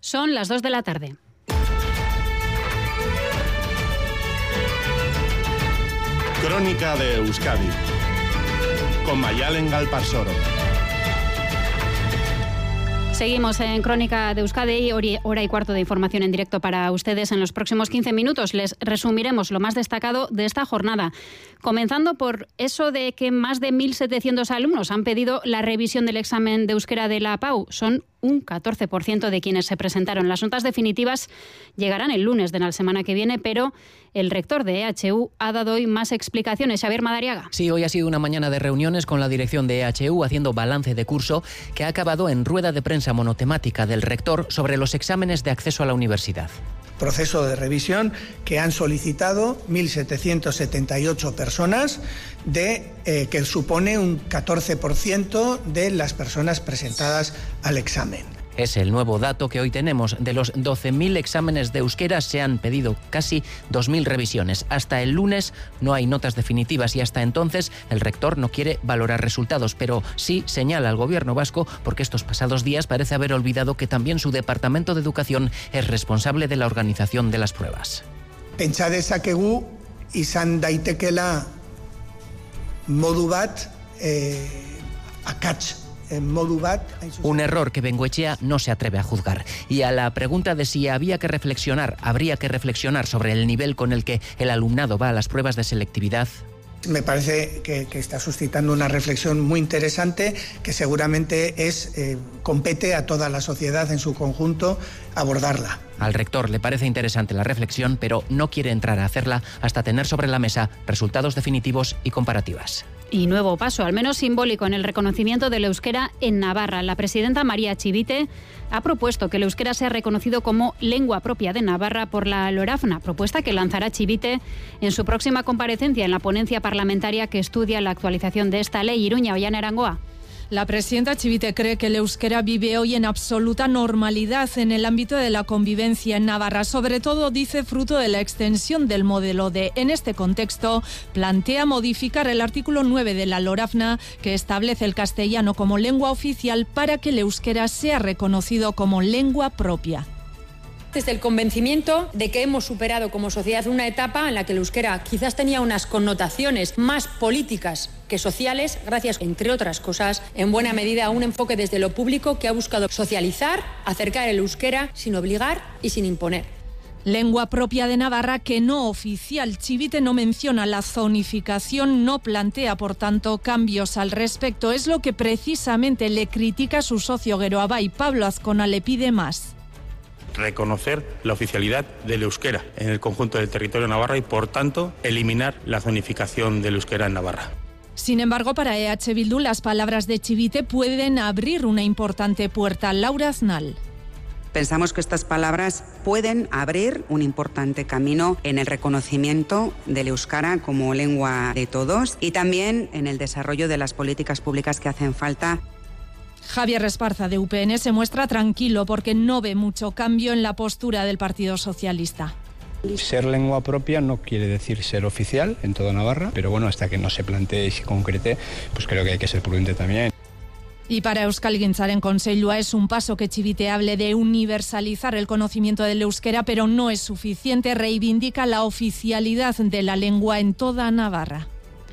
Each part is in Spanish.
Son las 2 de la tarde. Crónica de Euskadi con Mayalen Galparsoro. Seguimos en Crónica de Euskadi, hora y cuarto de información en directo para ustedes. En los próximos 15 minutos les resumiremos lo más destacado de esta jornada, comenzando por eso de que más de 1.700 alumnos han pedido la revisión del examen de euskera de la PAU. Son un 14% de quienes se presentaron. Las notas definitivas llegarán el lunes de la semana que viene, pero el rector de EHU ha dado hoy más explicaciones. Xavier Madariaga. Sí, hoy ha sido una mañana de reuniones con la dirección de EHU haciendo balance de curso que ha acabado en rueda de prensa monotemática del rector sobre los exámenes de acceso a la universidad. Proceso de revisión que han solicitado 1.778 personas, que supone un 14% de las personas presentadas al examen. Es el nuevo dato que hoy tenemos. De los 12.000 exámenes de euskera se han pedido casi 2.000 revisiones. Hasta el lunes no hay notas definitivas y hasta entonces el rector no quiere valorar resultados, pero sí señala al gobierno vasco porque estos pasados días parece haber olvidado que también su departamento de educación es responsable de la organización de las pruebas. Pentsa dezakegu izan daitekela modu bat akats. Un error que Bengoechea no se atreve a juzgar. Y a la pregunta de si habría que reflexionar sobre el nivel con el que el alumnado va a las pruebas de selectividad. Me parece que está suscitando una reflexión muy interesante que seguramente compete a toda la sociedad en su conjunto abordarla. Al rector le parece interesante la reflexión, pero no quiere entrar a hacerla hasta tener sobre la mesa resultados definitivos y comparativas. Y nuevo paso, al menos simbólico, en el reconocimiento del euskera en Navarra. La presidenta María Chivite ha propuesto que el euskera sea reconocido como lengua propia de Navarra por la LORAFNA, propuesta que lanzará Chivite en su próxima comparecencia en la ponencia parlamentaria que estudia la actualización de esta ley. Iruña, Ollana Arangoa. La presidenta Chivite cree que el euskera vive hoy en absoluta normalidad en el ámbito de la convivencia en Navarra, sobre todo, dice, fruto de la extensión del modelo D. En este contexto, plantea modificar el artículo 9 de la LORAFNA, que establece el castellano como lengua oficial para que el euskera sea reconocido como lengua propia. Desde el convencimiento de que hemos superado como sociedad una etapa en la que el euskera quizás tenía unas connotaciones más políticas que sociales, gracias, entre otras cosas, en buena medida a un enfoque desde lo público que ha buscado socializar, acercar el euskera sin obligar y sin imponer. Lengua propia de Navarra que no oficial. Chivite no menciona la zonificación, no plantea, por tanto, cambios al respecto. Es lo que precisamente le critica a su socio Geroabay. Pablo Azcona le pide más. Reconocer la oficialidad del euskera en el conjunto del territorio de Navarra y, por tanto, eliminar la zonificación del euskera en Navarra. Sin embargo, para EH Bildu, las palabras de Chivite pueden abrir una importante puerta. Laura Aznal. Pensamos que estas palabras pueden abrir un importante camino en el reconocimiento del euskara como lengua de todos y también en el desarrollo de las políticas públicas que hacen falta. Javier Esparza, de UPN, se muestra tranquilo porque no ve mucho cambio en la postura del Partido Socialista. Ser lengua propia no quiere decir ser oficial en toda Navarra, pero bueno, hasta que no se plantee y se concrete, pues creo que hay que ser prudente también. Y para Euskalgintzaren Kontseilua es un paso que Chivite hable de universalizar el conocimiento del euskera, pero no es suficiente. Reivindica la oficialidad de la lengua en toda Navarra.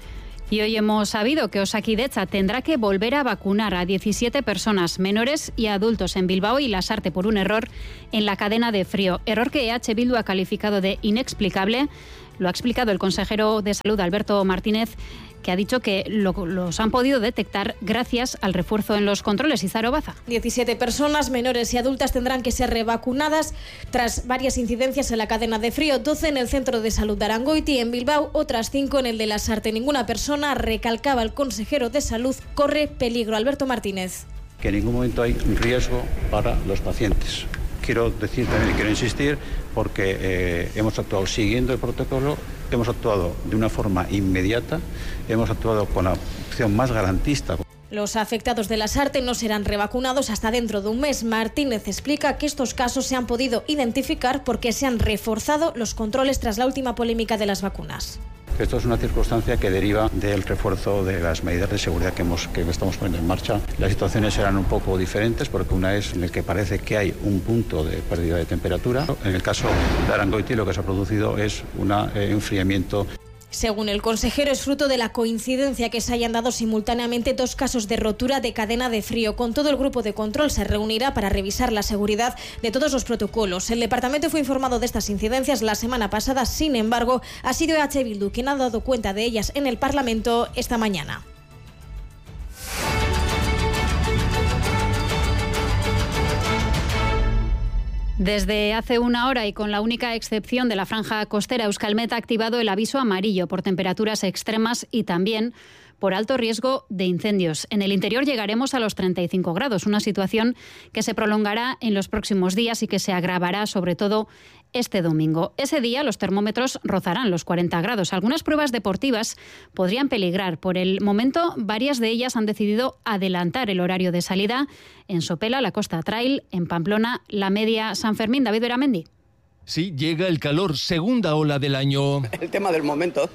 Y hoy hemos sabido que Osakidetza tendrá que volver a vacunar a 17 personas, menores y adultos, en Bilbao y Lasarte por un error en la cadena de frío. Error que EH Bildu ha calificado de inexplicable. Lo ha explicado el consejero de Salud, Alberto Martínez, que ha dicho que los han podido detectar gracias al refuerzo en los controles. Izaro Baza. 17 personas, menores y adultas, tendrán que ser revacunadas tras varias incidencias en la cadena de frío. 12 en el centro de salud de Arangoiti, en Bilbao, otras 5 en el de Lasarte. Ninguna persona, recalcaba el consejero de salud, corre peligro. Alberto Martínez. Que en ningún momento hay riesgo para los pacientes. Quiero decir también, quiero insistir, porque hemos actuado siguiendo el protocolo, hemos actuado de una forma inmediata, hemos actuado con la opción más garantista. Los afectados de Lasarte no serán revacunados hasta dentro de un mes. Martínez explica que estos casos se han podido identificar porque se han reforzado los controles tras la última polémica de las vacunas. Esto es una circunstancia que deriva del refuerzo de las medidas de seguridad que estamos poniendo en marcha. Las situaciones serán un poco diferentes porque una es en el que parece que hay un punto de pérdida de temperatura. En el caso de Arangoiti lo que se ha producido es un enfriamiento. Según el consejero, es fruto de la coincidencia que se hayan dado simultáneamente 2 casos de rotura de cadena de frío. Con todo, el grupo de control se reunirá para revisar la seguridad de todos los protocolos. El departamento fue informado de estas incidencias la semana pasada. Sin embargo, ha sido EH Bildu quien ha dado cuenta de ellas en el Parlamento esta mañana. Desde hace una hora y con la única excepción de la franja costera, Euskalmet ha activado el aviso amarillo por temperaturas extremas y también por alto riesgo de incendios. En el interior llegaremos a los 35 grados, una situación que se prolongará en los próximos días y que se agravará sobre todo este domingo. Ese día los termómetros rozarán los 40 grados. Algunas pruebas deportivas podrían peligrar. Por el momento, varias de ellas han decidido adelantar el horario de salida. En Sopela, la Costa Trail; en Pamplona, la Media San Fermín. David Beramendi. Sí, llega el calor, segunda ola del año. El tema del momento.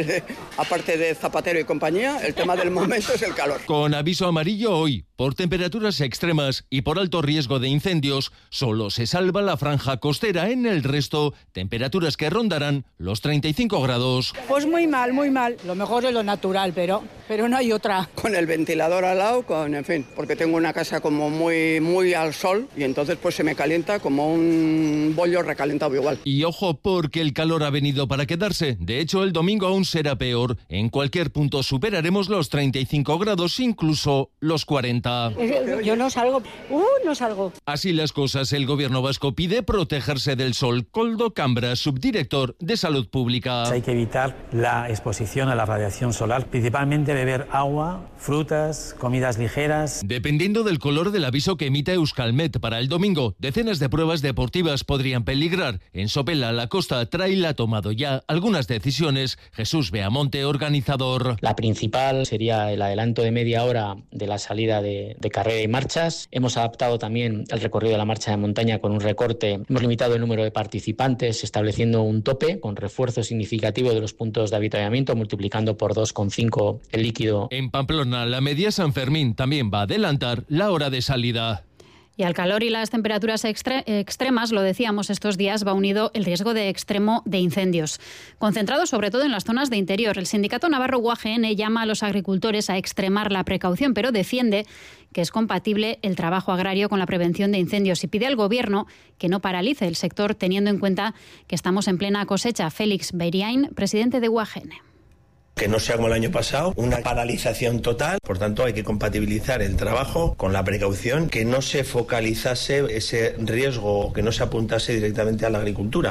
Aparte de Zapatero y compañía, el tema del momento es el calor. Con aviso amarillo hoy, por temperaturas extremas y por alto riesgo de incendios, solo se salva la franja costera. En el resto, temperaturas que rondarán los 35 grados. Pues muy mal, muy mal. Lo mejor es lo natural, pero no hay otra. Con el ventilador al lado, en fin, porque tengo una casa como muy al sol y entonces pues se me calienta como un bollo recalentado igual. Y ojo, porque el calor ha venido para quedarse. De hecho, el domingo aún será peor. En cualquier punto superaremos los 35 grados, incluso los 40. Yo no salgo, no salgo. Así las cosas, el gobierno vasco pide protegerse del sol. Koldo Cambra, subdirector de Salud Pública. Hay que evitar la exposición a la radiación solar, principalmente beber agua, frutas, comidas ligeras. Dependiendo del color del aviso que emita Euskalmet para el domingo, decenas de pruebas deportivas podrían peligrar. En Sopela, la Costa Trail ha tomado ya algunas decisiones. Jesús Beamonte, organizador. La principal sería el adelanto de media hora de la salida de carrera y marchas. Hemos adaptado también el recorrido de la marcha de montaña con un recorte. Hemos limitado el número de participantes, estableciendo un tope con refuerzo significativo de los puntos de avituallamiento, multiplicando por 2,5 el líquido. En Pamplona, la Media San Fermín también va a adelantar la hora de salida. Y al calor y las temperaturas extremas, lo decíamos, estos días va unido el riesgo de extremo de incendios, concentrado sobre todo en las zonas de interior. El sindicato navarro UAGN llama a los agricultores a extremar la precaución, pero defiende que es compatible el trabajo agrario con la prevención de incendios y pide al Gobierno que no paralice el sector, teniendo en cuenta que estamos en plena cosecha. Félix Beiriain, presidente de UAGN. Que no sea como el año pasado, una paralización total. Por tanto, hay que compatibilizar el trabajo con la precaución, que no se focalizase ese riesgo, que no se apuntase directamente a la agricultura.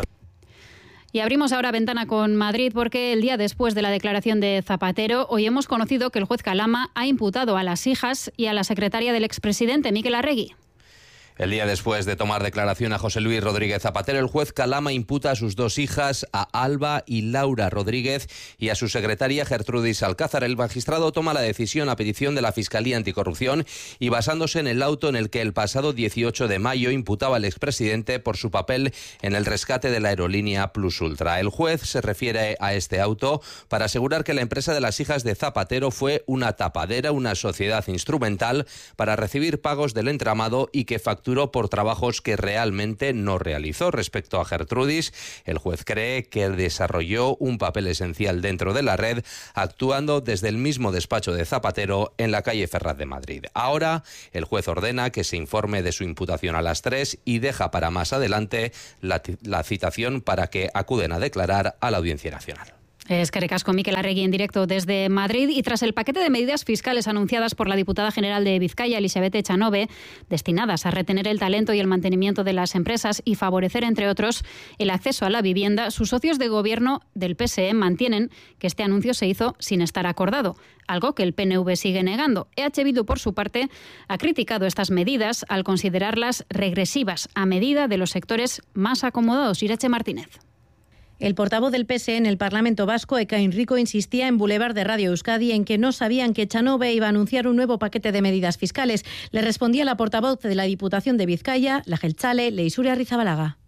Y abrimos ahora ventana con Madrid porque el día después de la declaración de Zapatero, hoy hemos conocido que el juez Calama ha imputado a las hijas y a la secretaria del expresidente, Mikel Arregui. El día después de tomar declaración a José Luis Rodríguez Zapatero, el juez Calama imputa a sus 2 hijas, a Alba y Laura Rodríguez, y a su secretaria Gertrudis Alcázar. El magistrado toma la decisión a petición de la Fiscalía Anticorrupción y basándose en el auto en el que el pasado 18 de mayo imputaba al expresidente por su papel en el rescate de la aerolínea Plus Ultra. El juez se refiere a este auto para asegurar que la empresa de las hijas de Zapatero fue una tapadera, una sociedad instrumental para recibir pagos del entramado y que facturó por trabajos que realmente no realizó. Respecto a Gertrudis, el juez cree que desarrolló un papel esencial dentro de la red, actuando desde el mismo despacho de Zapatero en la calle Ferraz de Madrid. Ahora, el juez ordena que se informe de su imputación a las 3 y deja para más adelante la citación para que acuden a declarar a la Audiencia Nacional. Eskerrik asko, Mikel Arregui, en directo desde Madrid. Y tras el paquete de medidas fiscales anunciadas por la diputada general de Vizcaya, Elizabeth Echanove, destinadas a retener el talento y el mantenimiento de las empresas y favorecer, entre otros, el acceso a la vivienda, sus socios de gobierno del PSE mantienen que este anuncio se hizo sin estar acordado, algo que el PNV sigue negando. EH Bildu, por su parte, ha criticado estas medidas al considerarlas regresivas a medida de los sectores más acomodados. Irache Martínez. El portavoz del PSE en el Parlamento Vasco, Ekain Rico, insistía en Boulevard de Radio Euskadi en que no sabían que Echanove iba a anunciar un nuevo paquete de medidas fiscales. Le respondía la portavoz de la Diputación de Vizcaya, la jeltzale Leixuri Arrizabalaga.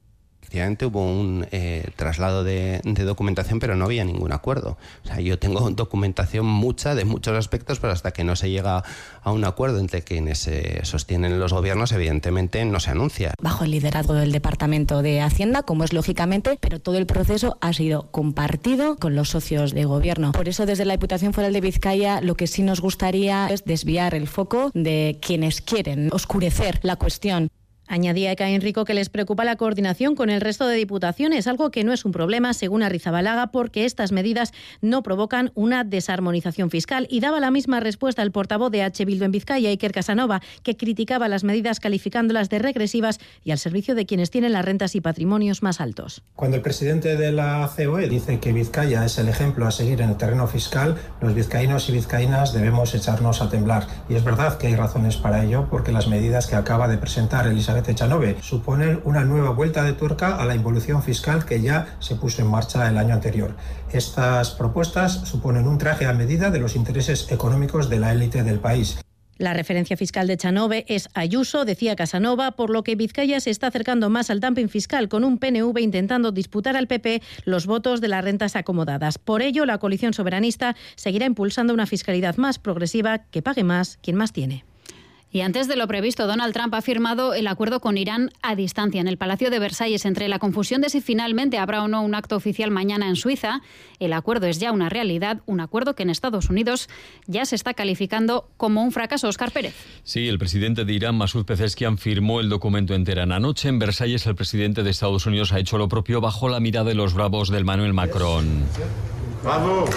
Efectivamente hubo un traslado de documentación, pero no había ningún acuerdo. O sea, yo tengo documentación mucha de muchos aspectos, pero hasta que no se llega a un acuerdo entre quienes sostienen los gobiernos, evidentemente no se anuncia. Bajo el liderazgo del Departamento de Hacienda, como es lógicamente, pero todo el proceso ha sido compartido con los socios de gobierno. Por eso, desde la Diputación Foral de Vizcaya, lo que sí nos gustaría es desviar el foco de quienes quieren oscurecer la cuestión. Añadía Ekain Rico que les preocupa la coordinación con el resto de diputaciones, algo que no es un problema, según Arrizabalaga, porque estas medidas no provocan una desarmonización fiscal. Y daba la misma respuesta el portavoz de H. Bildu en Vizcaya, Iker Casanova, que criticaba las medidas calificándolas de regresivas y al servicio de quienes tienen las rentas y patrimonios más altos. Cuando el presidente de la COE dice que Vizcaya es el ejemplo a seguir en el terreno fiscal, los vizcaínos y vizcaínas debemos echarnos a temblar. Y es verdad que hay razones para ello, porque las medidas que acaba de presentar Elizabeth Echanove suponen una nueva vuelta de tuerca a la involución fiscal que ya se puso en marcha el año anterior. Estas propuestas suponen un traje a medida de los intereses económicos de la élite del país. La referencia fiscal de Echanove es Ayuso, decía Casanova, por lo que Vizcaya se está acercando más al dumping fiscal, con un PNV intentando disputar al PP los votos de las rentas acomodadas. Por ello, la coalición soberanista seguirá impulsando una fiscalidad más progresiva, que pague más quien más tiene. Y antes de lo previsto, Donald Trump ha firmado el acuerdo con Irán a distancia en el Palacio de Versalles. Entre la confusión de si finalmente habrá o no un acto oficial mañana en Suiza, el acuerdo es ya una realidad, un acuerdo que en Estados Unidos ya se está calificando como un fracaso. Óscar Pérez. Sí, el presidente de Irán, Masoud Pezeshkian, firmó el documento en Teherán. Anoche en Versalles el presidente de Estados Unidos ha hecho lo propio bajo la mirada de los bravos del Emmanuel Macron. ¡Vamos!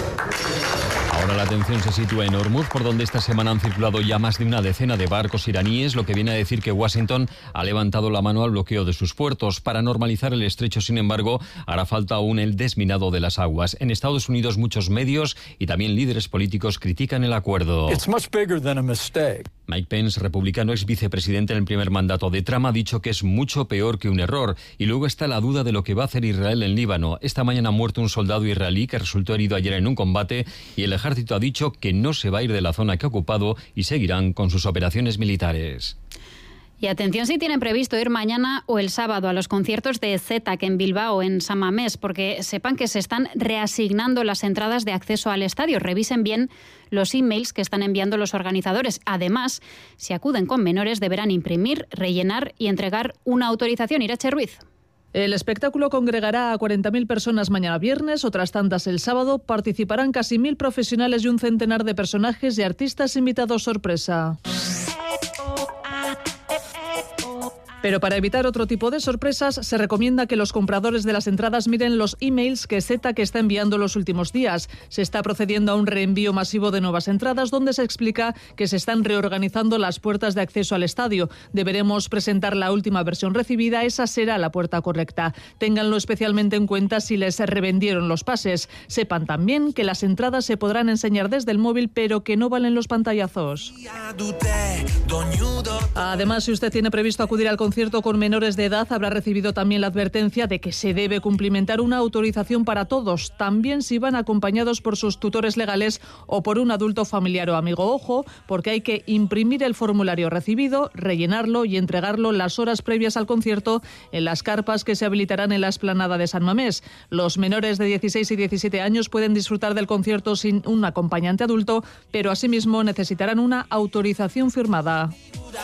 Ahora la atención se sitúa en Hormuz, por donde esta semana han circulado ya más de una decena de barcos iraníes, lo que viene a decir que Washington ha levantado la mano al bloqueo de sus puertos. Para normalizar el estrecho, sin embargo, hará falta aún el desminado de las aguas. En Estados Unidos, muchos medios y también líderes políticos critican el acuerdo. Mike Pence, republicano, ex vicepresidente en el primer mandato de Trump, ha dicho que es mucho peor que un error. Y luego está la duda de lo que va a hacer Israel en Líbano. Esta mañana ha muerto un soldado israelí que resultó herido ayer en un combate y el ejército ha dicho que no se va a ir de la zona que ha ocupado y seguirán con sus operaciones militares. Y atención si tienen previsto ir mañana o el sábado a los conciertos de ZTAC en Bilbao, en San Mamés, porque sepan que se están reasignando las entradas de acceso al estadio. Revisen bien los emails que están enviando los organizadores. Además, si acuden con menores, deberán imprimir, rellenar y entregar una autorización. Irache Ruiz. El espectáculo congregará a 40.000 personas mañana viernes, otras tantas el sábado. Participarán casi 1.000 profesionales y un centenar de personajes y artistas invitados sorpresa. Pero para evitar otro tipo de sorpresas, se recomienda que los compradores de las entradas miren los emails que ZTAC está enviando los últimos días. Se está procediendo a un reenvío masivo de nuevas entradas donde se explica que se están reorganizando las puertas de acceso al estadio. Deberemos presentar la última versión recibida, esa será la puerta correcta. Ténganlo especialmente en cuenta si les revendieron los pases. Sepan también que las entradas se podrán enseñar desde el móvil, pero que no valen los pantallazos. Además, si usted tiene previsto acudir al concierto con menores de edad, habrá recibido también la advertencia de que se debe cumplimentar una autorización para todos, también si van acompañados por sus tutores legales o por un adulto familiar o amigo. Ojo, porque hay que imprimir el formulario recibido, rellenarlo y entregarlo las horas previas al concierto en las carpas que se habilitarán en la explanada de San Mamés. Los menores de 16 y 17 años pueden disfrutar del concierto sin un acompañante adulto, pero asimismo necesitarán una autorización firmada.